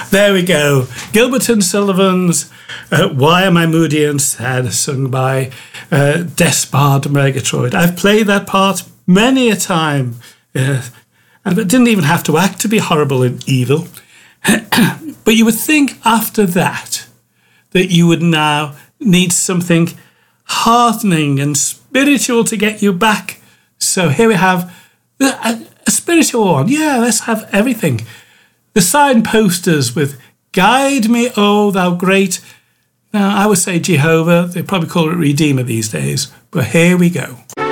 There we go. Gilbert and Sullivan's Why Am I Moody and Sad, sung by Despard Murgatroyd. I've played that part many a time, and it didn't even have to act to be horrible and evil. But you would think after that you would now need something heartening and spiritual to get you back. So here we have a spiritual one. Yeah, let's have everything. The signposters with Guide Me, O Thou Great. Now, I would say Jehovah. They probably call it Redeemer these days. But here we go.